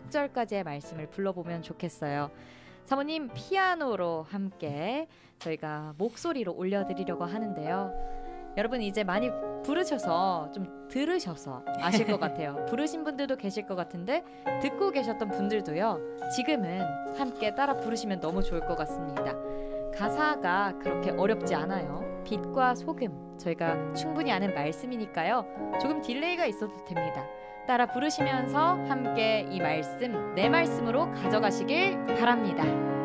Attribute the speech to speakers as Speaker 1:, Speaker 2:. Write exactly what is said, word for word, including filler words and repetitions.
Speaker 1: 육 절까지의 말씀을 불러보면 좋겠어요. 사모님 피아노로 함께 저희가 목소리로 올려드리려고 하는데요. 여러분 이제 많이 부르셔서 좀 들으셔서 아실 것 같아요. 부르신 분들도 계실 것 같은데 듣고 계셨던 분들도요. 지금은 함께 따라 부르시면 너무 좋을 것 같습니다. 가사가 그렇게 어렵지 않아요. 빛과 소금 저희가 충분히 아는 말씀이니까요. 조금 딜레이가 있어도 됩니다. 따라 부르시면서 함께 이 말씀 내 말씀으로 가져가시길 바랍니다.